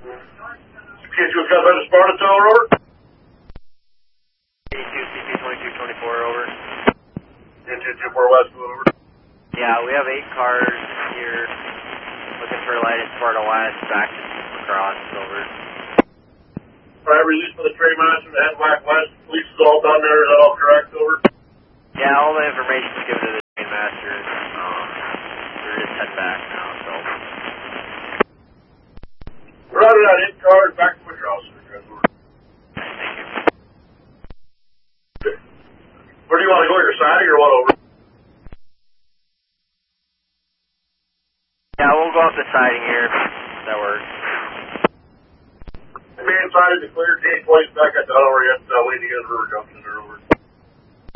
Get you a cut by the Sparta Tower, over. CP 2224, over. Get 224 West, over. Yeah, we have 8 cars here looking for a light at Sparta West, back to across, over. Alright, release for the train master to head back west. Police is all done there, is that all correct, over? Yeah, all the information is given to the train master. We're just heading back now, so. We're out of that 8 cars, back to McCross. Thank you. Where do you want to go, your siding or what, over? Yeah, we'll go up the siding here. That works. Main side is clear, 8 points back at the Delaware yet, waiting to get a river junction or